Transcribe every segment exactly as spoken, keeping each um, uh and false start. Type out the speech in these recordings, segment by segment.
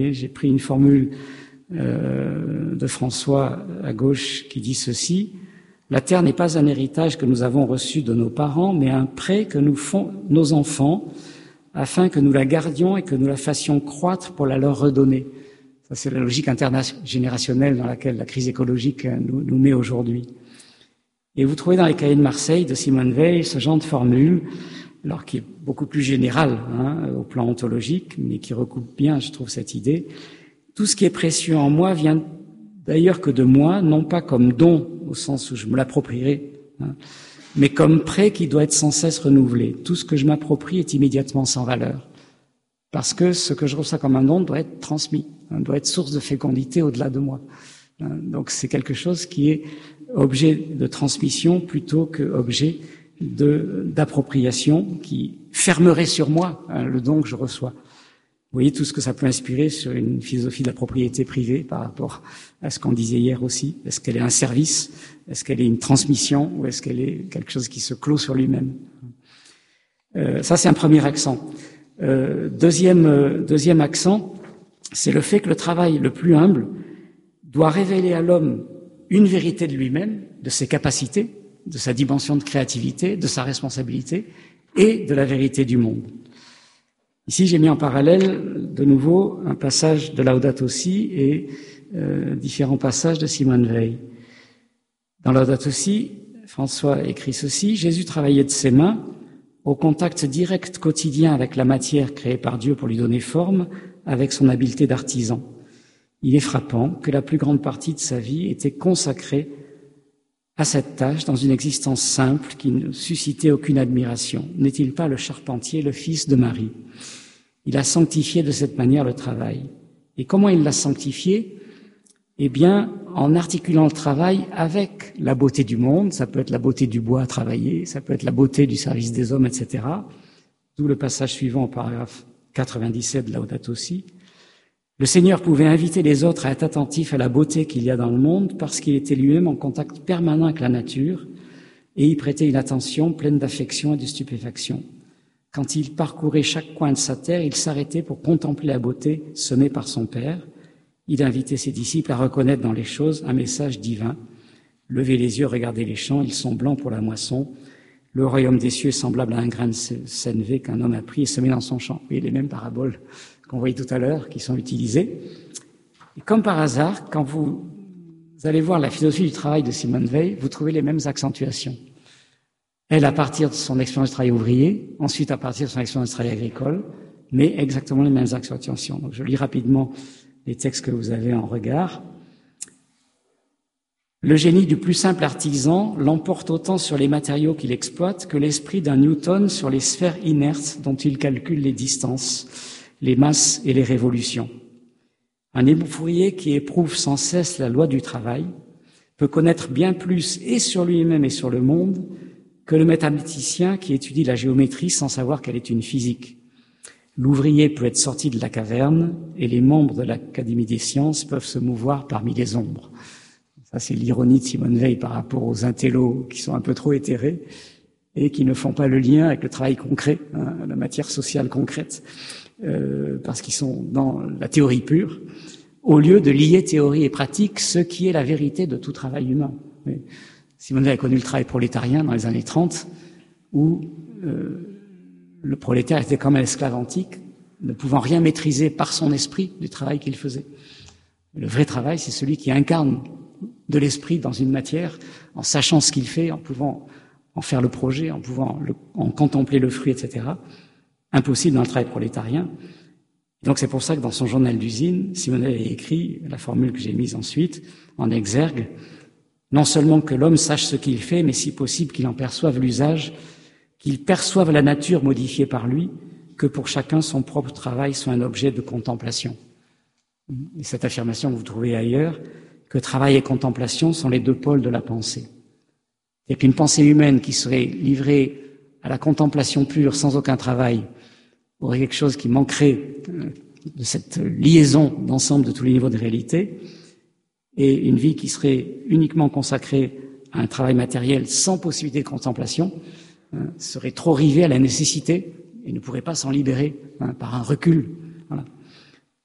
J'ai pris une formule euh, de François à gauche qui dit ceci: la terre n'est pas un héritage que nous avons reçu de nos parents, mais un prêt que nous font nos enfants, afin que nous la gardions et que nous la fassions croître pour la leur redonner. Ça, c'est la logique intergénérationnelle dans laquelle la crise écologique nous, nous met aujourd'hui. Et vous trouvez dans les cahiers de Marseille de Simone Weil ce genre de formule, alors qui est beaucoup plus général hein, au plan ontologique, mais qui recoupe bien, je trouve, cette idée. Tout ce qui est précieux en moi vient d'ailleurs que de moi, non pas comme don, au sens où je me l'approprierai, hein, mais comme prêt qui doit être sans cesse renouvelé. Tout ce que je m'approprie est immédiatement sans valeur, parce que ce que je reçois comme un don doit être transmis, hein, doit être source de fécondité au-delà de moi. Hein, donc c'est quelque chose qui est objet de transmission plutôt que objet de, d'appropriation qui fermerait sur moi hein, le don que je reçois. Vous voyez tout ce que ça peut inspirer sur une philosophie de la propriété privée par rapport à ce qu'on disait hier aussi. Est-ce qu'elle est un service? Est-ce qu'elle est une transmission? Ou est-ce qu'elle est quelque chose qui se clôt sur lui-même? euh, Ça, c'est un premier accent. Euh, deuxième, euh, deuxième accent, c'est le fait que le travail le plus humble doit révéler à l'homme une vérité de lui-même, de ses capacités, de sa dimension de créativité, de sa responsabilité et de la vérité du monde. Ici, j'ai mis en parallèle, de nouveau, un passage de Laudato Si et euh, différents passages de Simone Weil. Dans Laudato Si, François écrit ceci: « Jésus travaillait de ses mains, au contact direct quotidien avec la matière créée par Dieu pour lui donner forme, avec son habileté d'artisan. Il est frappant que la plus grande partie de sa vie était consacrée à cette tâche dans une existence simple qui ne suscitait aucune admiration. N'est-il pas le charpentier, le fils de Marie? Il a sanctifié de cette manière le travail. Et comment il l'a sanctifié? Eh bien, en articulant le travail avec la beauté du monde. Ça peut être la beauté du bois à travailler, ça peut être la beauté du service des hommes, et cetera. D'où le passage suivant au paragraphe quatre-vingt-dix-sept de Laudato Si. Le Seigneur pouvait inviter les autres à être attentifs à la beauté qu'il y a dans le monde parce qu'il était lui-même en contact permanent avec la nature et y prêtait une attention pleine d'affection et de stupéfaction. Quand il parcourait chaque coin de sa terre, il s'arrêtait pour contempler la beauté semée par son Père. Il invitait ses disciples à reconnaître dans les choses un message divin. Levez les yeux, regardez les champs, ils sont blancs pour la moisson. Le royaume des cieux est semblable à un grain de sénévé qu'un homme a pris et semé dans son champ. Et les mêmes paraboles qu'on voyait tout à l'heure, qui sont utilisées. Et comme par hasard, quand vous allez voir la philosophie du travail de Simone Weil, vous trouvez les mêmes accentuations. Elle, à partir de son expérience de travail ouvrier, ensuite à partir de son expérience de travail agricole, mais exactement les mêmes accentuations. Donc je lis rapidement les textes que vous avez en regard. Le génie du plus simple artisan l'emporte autant sur les matériaux qu'il exploite que l'esprit d'un Newton sur les sphères inertes dont il calcule les distances, les masses et les révolutions. Un éboufourier qui éprouve sans cesse la loi du travail peut connaître bien plus et sur lui-même et sur le monde que le mathématicien qui étudie la géométrie sans savoir qu'elle est une physique. L'ouvrier peut être sorti de la caverne et les membres de l'Académie des sciences peuvent se mouvoir parmi les ombres. Ça, c'est l'ironie de Simone Weil par rapport aux intellos qui sont un peu trop éthérés et qui ne font pas le lien avec le travail concret, hein, la matière sociale concrète. Euh, parce qu'ils sont dans la théorie pure, au lieu de lier théorie et pratique, ce qui est la vérité de tout travail humain. Mais Simone Weil a connu le travail prolétarien dans les années trente, où euh, le prolétaire était comme un esclave antique, ne pouvant rien maîtriser par son esprit du travail qu'il faisait. Le vrai travail, c'est celui qui incarne de l'esprit dans une matière, en sachant ce qu'il fait, en pouvant en faire le projet, en pouvant le, en contempler le fruit, et cetera. Impossible dans le travail prolétarien. Donc c'est pour ça que dans son journal d'usine, Simone Weil a écrit la formule que j'ai mise ensuite en exergue: non seulement que l'homme sache ce qu'il fait, mais si possible qu'il en perçoive l'usage, qu'il perçoive la nature modifiée par lui, que pour chacun son propre travail soit un objet de contemplation. Et cette affirmation que vous trouvez ailleurs, que travail et contemplation sont les deux pôles de la pensée. C'est qu'une pensée humaine qui serait livrée à la contemplation pure sans aucun travail aurait quelque chose qui manquerait de cette liaison d'ensemble de tous les niveaux de réalité, et une vie qui serait uniquement consacrée à un travail matériel sans possibilité de contemplation hein, serait trop rivée à la nécessité et ne pourrait pas s'en libérer hein, par un recul. Voilà.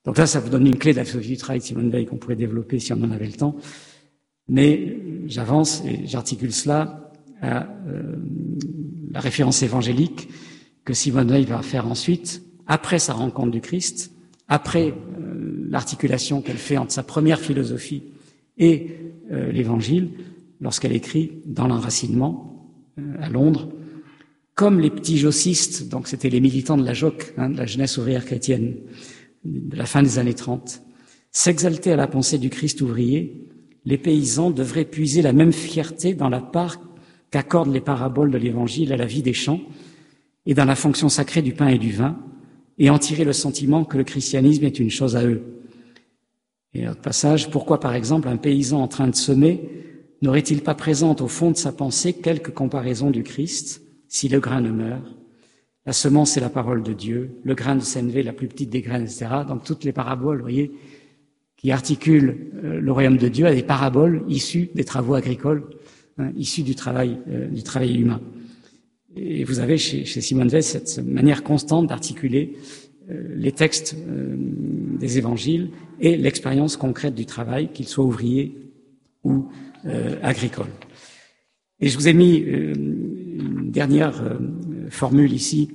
Donc là, ça vous donne une clé de la philosophie du travail de Simone Weil qu'on pourrait développer si on en avait le temps. Mais j'avance et j'articule cela à euh, la référence évangélique que Simone Weil va faire ensuite, après sa rencontre du Christ, après euh, l'articulation qu'elle fait entre sa première philosophie et euh, l'Évangile, lorsqu'elle écrit dans l'enracinement euh, à Londres, comme les petits jossistes, donc c'était les militants de la J O C, hein, de la jeunesse ouvrière chrétienne, de la fin des années trente, s'exalter à la pensée du Christ ouvrier, les paysans devraient puiser la même fierté dans la part qu'accordent les paraboles de l'Évangile à la vie des champs et dans la fonction sacrée du pain et du vin, et en tirer le sentiment que le christianisme est une chose à eux. Et autre passage, pourquoi par exemple un paysan en train de semer n'aurait-il pas présente au fond de sa pensée quelque comparaison du Christ, si le grain ne meurt? La semence est la parole de Dieu, le grain de sénévé, la plus petite des graines, et cetera. Donc toutes les paraboles, vous voyez, qui articulent euh, le royaume de Dieu à des paraboles issues des travaux agricoles, hein, issues du travail, euh, du travail humain. Et vous avez chez, chez Simone Weil cette manière constante d'articuler euh, les textes euh, des évangiles et l'expérience concrète du travail, qu'il soit ouvrier ou euh, agricole. Et je vous ai mis euh, une dernière euh, formule ici,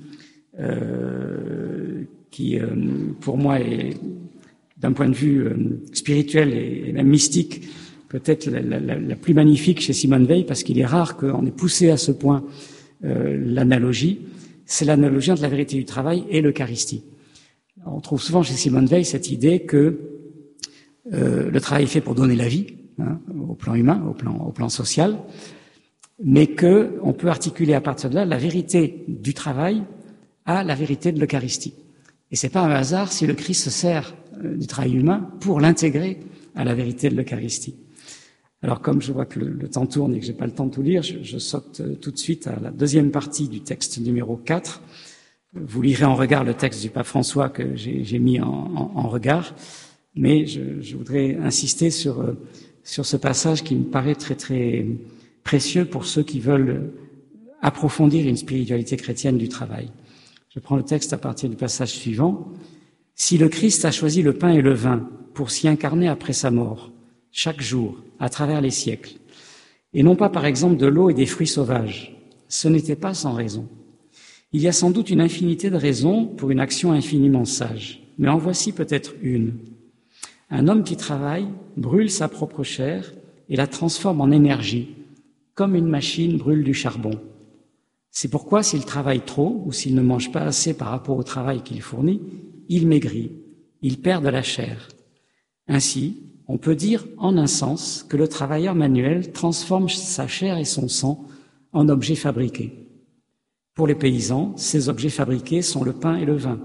euh, qui euh, pour moi est, d'un point de vue euh, spirituel et, et même mystique, peut-être la, la, la plus magnifique chez Simone Weil, parce qu'il est rare qu'on ait poussé à ce point euh, l'analogie. C'est l'analogie entre la vérité du travail et l'Eucharistie. On trouve souvent chez Simone Weil cette idée que euh, le travail est fait pour donner la vie, hein, au plan humain, au plan, au plan social, mais que on peut articuler à partir de là la vérité du travail à la vérité de l'Eucharistie. Et c'est pas un hasard si le Christ se sert euh, du travail humain pour l'intégrer à la vérité de l'Eucharistie. Alors, comme je vois que le, le temps tourne et que j'ai pas le temps de tout lire, je, je saute euh, tout de suite à la deuxième partie du texte numéro quatre. Vous lirez en regard le texte du pape François que j'ai, j'ai mis en, en, en regard, mais je, je voudrais insister sur euh, sur ce passage qui me paraît très très précieux pour ceux qui veulent approfondir une spiritualité chrétienne du travail. Je prends le texte à partir du passage suivant. « Si le Christ a choisi le pain et le vin pour s'y incarner après sa mort, chaque jour, à travers les siècles, et non pas par exemple de l'eau et des fruits sauvages, ce n'était pas sans raison. Il y a sans doute une infinité de raisons pour une action infiniment sage, mais en voici peut-être une. Un homme qui travaille brûle sa propre chair et la transforme en énergie, comme une machine brûle du charbon. C'est pourquoi s'il travaille trop ou s'il ne mange pas assez par rapport au travail qu'il fournit, il maigrit, il perd de la chair. Ainsi, on peut dire en un sens que le travailleur manuel transforme sa chair et son sang en objets fabriqués. Pour les paysans, ces objets fabriqués sont le pain et le vin.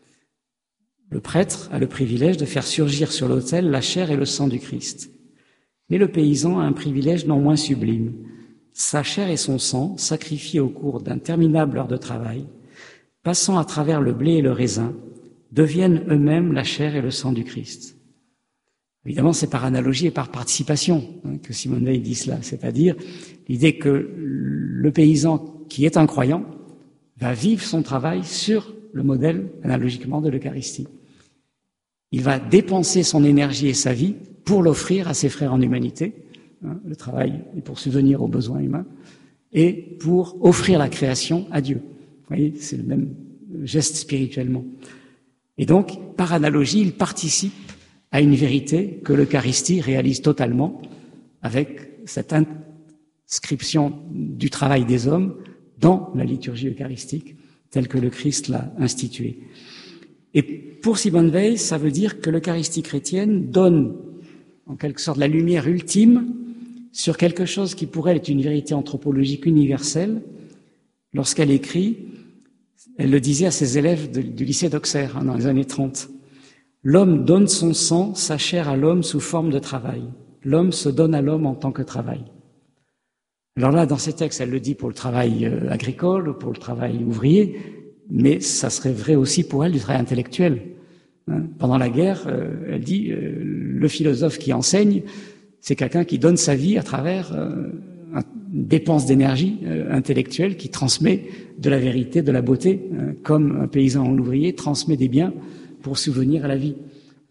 Le prêtre a le privilège de faire surgir sur l'autel la chair et le sang du Christ. Mais le paysan a un privilège non moins sublime. Sa chair et son sang, sacrifiés au cours d'interminables heures de travail, passant à travers le blé et le raisin, deviennent eux-mêmes la chair et le sang du Christ. Évidemment, c'est par analogie et par participation hein, que Simone Weil dit cela, c'est-à-dire l'idée que le paysan qui est un croyant va vivre son travail sur le modèle, analogiquement, de l'Eucharistie. Il va dépenser son énergie et sa vie pour l'offrir à ses frères en humanité. Le travail est pour subvenir aux besoins humains et pour offrir la création à Dieu. Vous voyez, c'est le même geste spirituellement. Et donc, par analogie, il participe à une vérité que l'Eucharistie réalise totalement avec cette inscription du travail des hommes dans la liturgie eucharistique telle que le Christ l'a instituée. Et pour Simone Weil, ça veut dire que l'Eucharistie chrétienne donne en quelque sorte la lumière ultime sur quelque chose qui pour elle est une vérité anthropologique universelle. Lorsqu'elle écrit, elle le disait à ses élèves de, du lycée d'Auxerre hein, dans les années trente, « L'homme donne son sang, sa chair à l'homme sous forme de travail. L'homme se donne à l'homme en tant que travail. » Alors là, dans ces textes, elle le dit pour le travail euh, agricole ou pour le travail ouvrier, mais ça serait vrai aussi pour elle du travail intellectuel. Hein. Pendant la guerre, euh, elle dit euh, le philosophe qui enseigne, c'est quelqu'un qui donne sa vie à travers euh, une dépense d'énergie euh, intellectuelle qui transmet de la vérité, de la beauté, euh, comme un paysan ou l'ouvrier transmet des biens pour subvenir à la vie.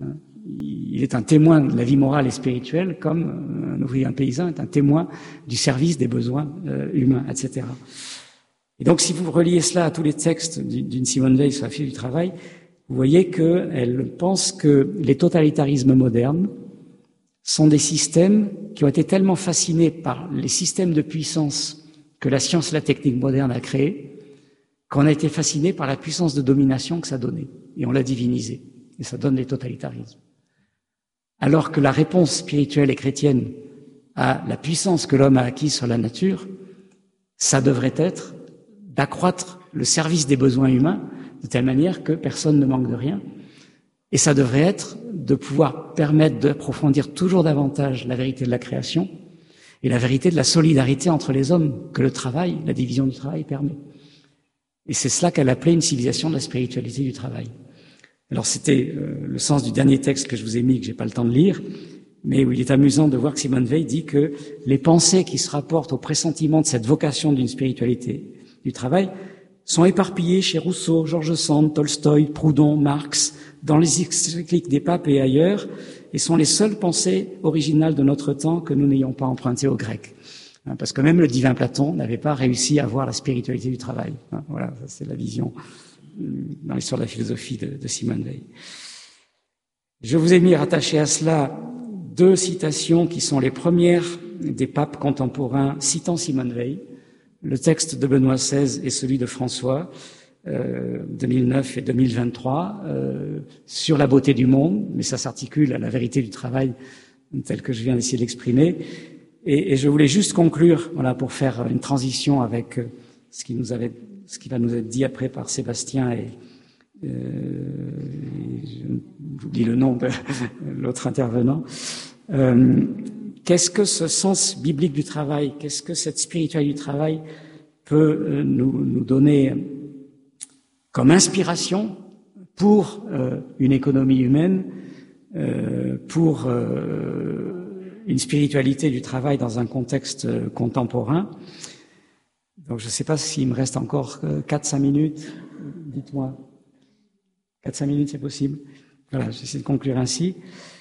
Il est un témoin de la vie morale et spirituelle, comme un ouvrier, un paysan est un témoin du service des besoins euh, humains, et cetera. Et donc, si vous reliez cela à tous les textes d'une Simone Weil sur la philosophie du travail, vous voyez qu'elle pense que les totalitarismes modernes sont des systèmes qui ont été tellement fascinés par les systèmes de puissance que la science et la technique moderne a créés, qu'on a été fasciné par la puissance de domination que ça donnait. Et on l'a divinisé. Et ça donne les totalitarismes. Alors que la réponse spirituelle et chrétienne à la puissance que l'homme a acquise sur la nature, ça devrait être d'accroître le service des besoins humains de telle manière que personne ne manque de rien. Et ça devrait être de pouvoir permettre d'approfondir toujours davantage la vérité de la création et la vérité de la solidarité entre les hommes que le travail, la division du travail permet. Et c'est cela qu'elle appelait une civilisation de la spiritualité du travail. Alors c'était euh, le sens du dernier texte que je vous ai mis, que j'ai pas le temps de lire, mais où il est amusant de voir que Simone Weil dit que les pensées qui se rapportent au pressentiment de cette vocation d'une spiritualité du travail sont éparpillées chez Rousseau, George Sand, Tolstoï, Proudhon, Marx, dans les encycliques des papes et ailleurs, et sont les seules pensées originales de notre temps que nous n'ayons pas empruntées aux Grecs. Parce que même le divin Platon n'avait pas réussi à voir la spiritualité du travail. Voilà, ça c'est la vision dans l'histoire de la philosophie de, de Simone Weil. Je vous ai mis rattaché à cela deux citations qui sont les premières des papes contemporains citant Simone Weil, le texte de Benoît seize et celui de François, euh, deux mille neuf et deux mille vingt-trois, euh, sur la beauté du monde, mais ça s'articule à la vérité du travail telle que je viens d'essayer d'exprimer. Et, et je voulais juste conclure, voilà, pour faire une transition avec ce qui nous avait, ce qui va nous être dit après par Sébastien et, euh, et j'oublie le nom de l'autre intervenant. Euh, qu'est-ce que ce sens biblique du travail, qu'est-ce que cette spiritualité du travail peut nous, nous donner comme inspiration pour euh, une économie humaine, euh, pour euh, une spiritualité du travail dans un contexte euh, contemporain. Donc je ne sais pas s'il me reste encore quatre cinq minutes, dites-moi. quatre cinq minutes, c'est possible. Voilà, j'essaie de conclure ainsi.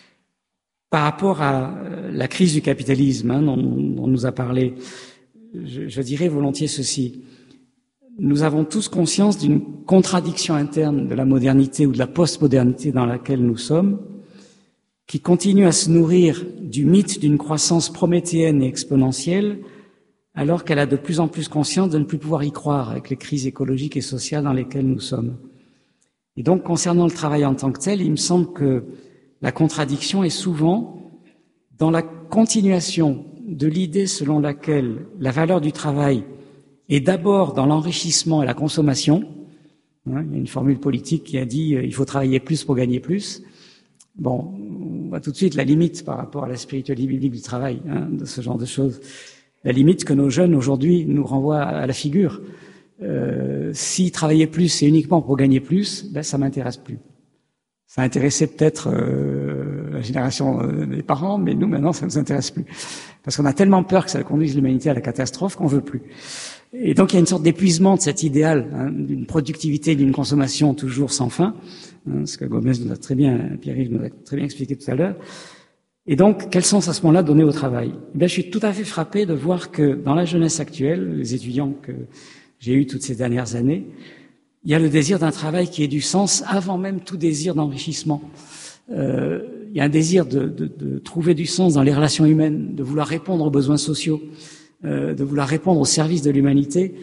Par rapport à la crise du capitalisme, hein, dont, dont on nous a parlé, je, je dirais volontiers ceci. Nous avons tous conscience d'une contradiction interne de la modernité ou de la postmodernité dans laquelle nous sommes, qui continue à se nourrir du mythe d'une croissance prométhéenne et exponentielle, alors qu'elle a de plus en plus conscience de ne plus pouvoir y croire avec les crises écologiques et sociales dans lesquelles nous sommes. Et donc, concernant le travail en tant que tel, il me semble que la contradiction est souvent dans la continuation de l'idée selon laquelle la valeur du travail est d'abord dans l'enrichissement et la consommation. Hein, il y a une formule politique qui a dit euh, il faut travailler plus pour gagner plus. Bon, on voit tout de suite la limite par rapport à la spiritualité biblique du travail, hein, de ce genre de choses. La limite que nos jeunes aujourd'hui nous renvoient à la figure. Euh, si travailler plus, c'est uniquement pour gagner plus, ben ça m'intéresse plus. Ça intéressait peut-être euh, la génération euh, des parents, mais nous maintenant ça nous intéresse plus, parce qu'on a tellement peur que ça conduise l'humanité à la catastrophe qu'on veut plus. Et donc il y a une sorte d'épuisement de cet idéal, hein, d'une productivité, d'une consommation toujours sans fin, hein, ce que Gomez nous a très bien, Pierre-Yves nous a très bien expliqué tout à l'heure. Et donc, quel sens à ce moment-là donner au travail? Eh bien, je suis tout à fait frappé de voir que dans la jeunesse actuelle, les étudiants que j'ai eus toutes ces dernières années, il y a le désir d'un travail qui ait du sens avant même tout désir d'enrichissement. Euh, il y a un désir de, de, de trouver du sens dans les relations humaines, de vouloir répondre aux besoins sociaux, euh, de vouloir répondre au service de l'humanité.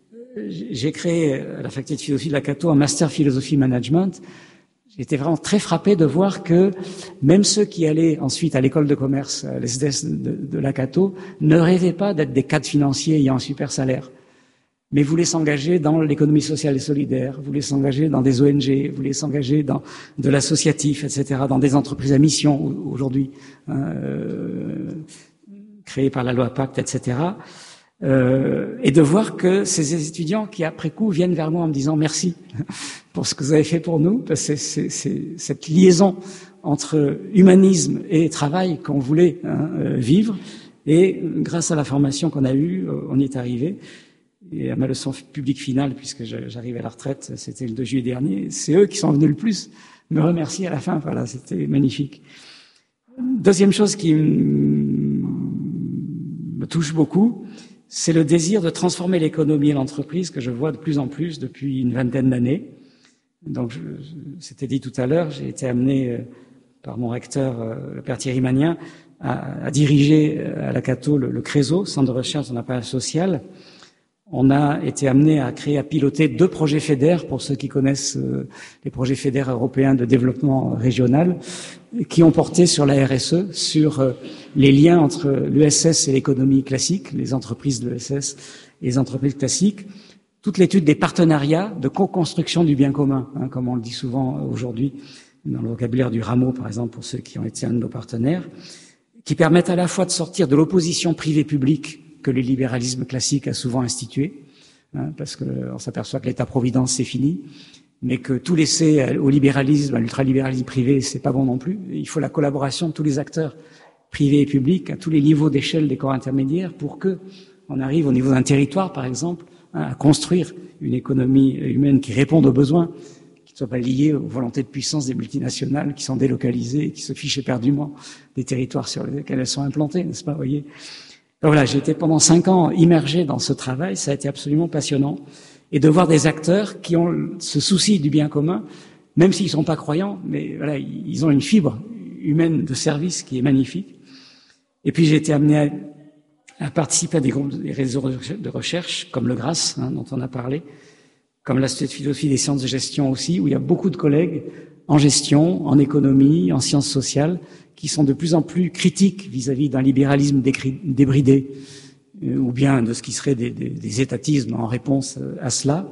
J'ai créé à la faculté de philosophie de la Cato un master philosophie management. J'étais vraiment très frappé de voir que même ceux qui allaient ensuite à l'école de commerce, à l'E S D E S de, de la Cato, ne rêvaient pas d'être des cadres financiers ayant un super salaire, mais voulaient s'engager dans l'économie sociale et solidaire, voulaient s'engager dans des O N G, voulaient s'engager dans de l'associatif, et cetera, dans des entreprises à mission aujourd'hui, hein, euh, créées par la loi Pacte, et cetera. Euh, et de voir que ces étudiants qui après coup viennent vers moi en me disant merci pour ce que vous avez fait pour nous, parce que c'est, c'est cette liaison entre humanisme et travail qu'on voulait, hein, euh, vivre, et grâce à la formation qu'on a eue, on y est arrivé. Et à ma leçon publique finale, puisque j'arrive à la retraite, c'était le deux juillet dernier, c'est eux qui sont venus le plus me remercie à la fin. Voilà, c'était magnifique. Deuxième chose qui me touche beaucoup, c'est le désir de transformer l'économie et l'entreprise que je vois de plus en plus depuis une vingtaine d'années. Donc, je, je, c'était dit tout à l'heure, j'ai été amené euh, par mon recteur, euh, le père Thierry Magnien, à, à diriger euh, à la Cato le, le CRESO, Centre de recherche en appareil social. On a été amené à créer, à piloter deux projets FEDER, pour ceux qui connaissent euh, les projets FEDER européens de développement régional, qui ont porté sur la R S E, sur euh, les liens entre l'E S S et l'économie classique, les entreprises de l'E S S et les entreprises classiques. Toute l'étude des partenariats de co-construction du bien commun, hein, comme on le dit souvent aujourd'hui dans le vocabulaire du rameau, par exemple, pour ceux qui ont été un de nos partenaires, qui permettent à la fois de sortir de l'opposition privée-publique que le libéralisme classique a souvent institué, hein, parce qu'on s'aperçoit que l'État-providence, c'est fini, mais que tout laisser au libéralisme, à l'ultralibéralisme privé, c'est pas bon non plus. Il faut la collaboration de tous les acteurs privés et publics, à tous les niveaux d'échelle des corps intermédiaires, pour que on arrive au niveau d'un territoire, par exemple, hein, à construire une économie humaine qui réponde aux besoins, qui ne soit pas liée aux volontés de puissance des multinationales qui sont délocalisées et qui se fichent éperdument des territoires sur lesquels elles sont implantées, n'est-ce pas, vous voyez. Donc voilà, j'ai été pendant cinq ans immergé dans ce travail, ça a été absolument passionnant. Et de voir des acteurs qui ont ce souci du bien commun, même s'ils ne sont pas croyants, mais voilà, ils ont une fibre humaine de service qui est magnifique. Et puis j'ai été amené à, à participer à des groupes, des réseaux de recherche, comme le GRACE, hein, dont on a parlé, comme l'Institut de philosophie des sciences de gestion aussi, où il y a beaucoup de collègues en gestion, en économie, en sciences sociales, qui sont de plus en plus critiques vis-à-vis d'un libéralisme débridé, euh, ou bien de ce qui serait des, des, des étatismes en réponse à cela.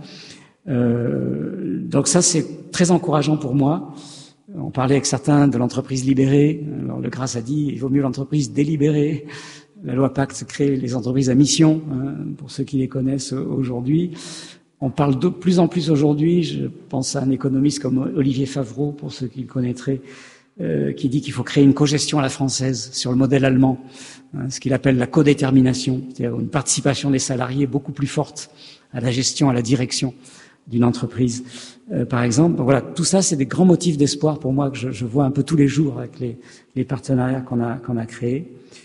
Euh, donc ça, c'est très encourageant pour moi. On parlait avec certains de l'entreprise libérée. Alors le GRACE a dit il vaut mieux l'entreprise délibérée. La loi Pacte crée les entreprises à mission, hein, pour ceux qui les connaissent aujourd'hui. On parle de plus en plus aujourd'hui, je pense à un économiste comme Olivier Favreau, pour ceux qui le connaîtraient, Euh, qui dit qu'il faut créer une cogestion à la française sur le modèle allemand, hein, ce qu'il appelle la codétermination, c'est-à-dire une participation des salariés beaucoup plus forte à la gestion, à la direction d'une entreprise, euh, par exemple. Donc voilà, tout ça, c'est des grands motifs d'espoir pour moi que je, je vois un peu tous les jours avec les, les partenariats qu'on a, qu'on a créés.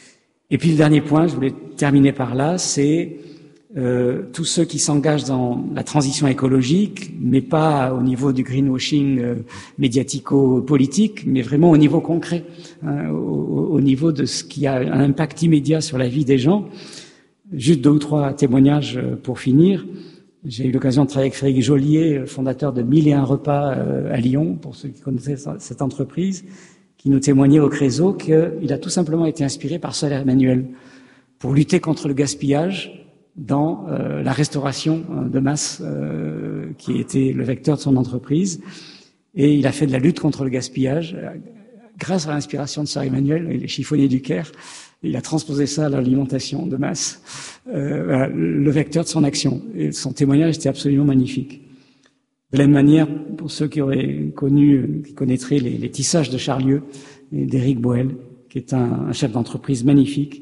Et puis le dernier point, je voulais terminer par là, c'est Euh, tous ceux qui s'engagent dans la transition écologique, mais pas au niveau du greenwashing euh, médiatico-politique, mais vraiment au niveau concret, hein, au, au niveau de ce qui a un impact immédiat sur la vie des gens. Juste deux ou trois témoignages pour finir. J'ai eu l'occasion de travailler avec Frédéric Joliet, fondateur de Mille et un repas euh, à Lyon, pour ceux qui connaissaient cette entreprise, qui nous témoignait au CRESO qu'il a tout simplement été inspiré par Solaire Emmanuel pour lutter contre le gaspillage dans euh, la restauration de masse euh, qui était le vecteur de son entreprise. Et il a fait de la lutte contre le gaspillage euh, grâce à l'inspiration de Sir Emmanuel et les chiffonniers du Caire. Il a transposé ça à l'alimentation de masse, euh, voilà, le vecteur de son action. Et son témoignage était absolument magnifique. De la même manière, pour ceux qui auraient connu, qui connaîtraient les, les tissages de Charlieu et d'Éric Boel, qui est un, un chef d'entreprise magnifique,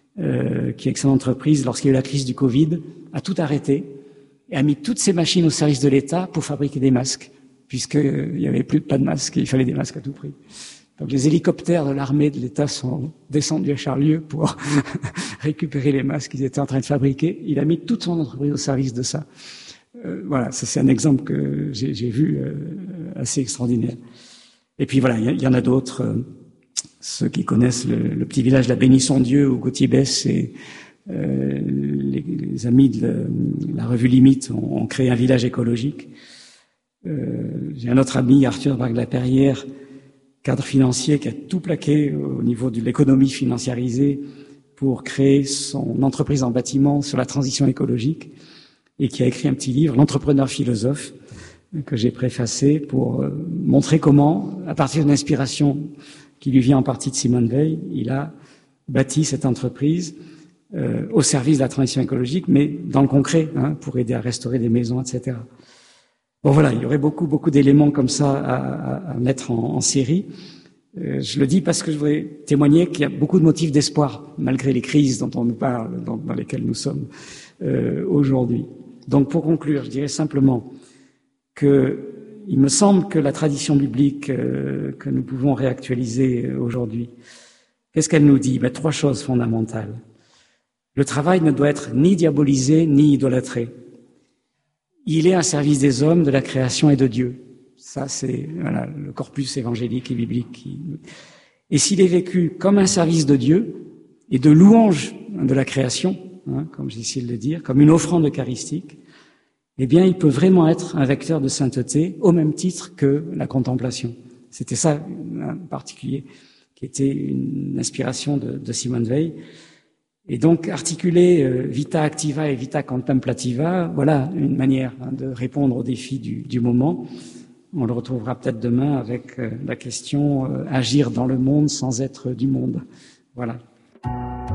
Euh, qui, avec son entreprise, lorsqu'il y a eu la crise du Covid, a tout arrêté et a mis toutes ses machines au service de l'État pour fabriquer des masques, puisqu'il euh, n'y avait plus pas de masques et il fallait des masques à tout prix. Donc les hélicoptères de l'armée de l'État sont descendus à Charlieu pour récupérer les masques qu'ils étaient en train de fabriquer. Il a mis toute son entreprise au service de ça. Euh, voilà, ça c'est un exemple que j'ai vu euh, assez extraordinaire. Et puis voilà, il y, y en a d'autres. Euh, Ceux qui connaissent le, le petit village de la Bénisson-Dieu où Gauthier Besse et euh, les, les amis de la, la revue Limite ont, ont créé un village écologique. Euh, j'ai un autre ami, Arthur Bargue-Laperrière, cadre financier, qui a tout plaqué au niveau de l'économie financiarisée pour créer son entreprise en bâtiment sur la transition écologique et qui a écrit un petit livre, L'entrepreneur philosophe, que j'ai préfacé pour euh, montrer comment, à partir d'une inspiration qui lui vient en partie de Simone Veil, il a bâti cette entreprise euh, au service de la transition écologique, mais dans le concret, hein, pour aider à restaurer des maisons, et cetera. Bon voilà, il y aurait beaucoup, beaucoup d'éléments comme ça à, à, à mettre en, en série. Euh, je le dis parce que je voudrais témoigner qu'il y a beaucoup de motifs d'espoir, malgré les crises dont on nous parle, dans, dans lesquelles nous sommes euh, aujourd'hui. Donc pour conclure, je dirais simplement qu'il il me semble que la tradition biblique euh, que nous pouvons réactualiser aujourd'hui, qu'est-ce qu'elle nous dit? Ben, trois choses fondamentales. Le travail ne doit être ni diabolisé, ni idolâtré. Il est un service des hommes, de la création et de Dieu. Ça, c'est voilà, le corpus évangélique et biblique. Qui... Et s'il est vécu comme un service de Dieu et de louange de la création, hein, comme j'ai essayé de le dire, comme une offrande eucharistique, eh bien, il peut vraiment être un vecteur de sainteté au même titre que la contemplation. C'était ça, en particulier, qui était une inspiration de, de Simone Weil. Et donc, articuler euh, vita activa et vita contemplativa, voilà une manière hein, de répondre aux défis du, du moment. On le retrouvera peut-être demain avec euh, la question euh, agir dans le monde sans être du monde. Voilà.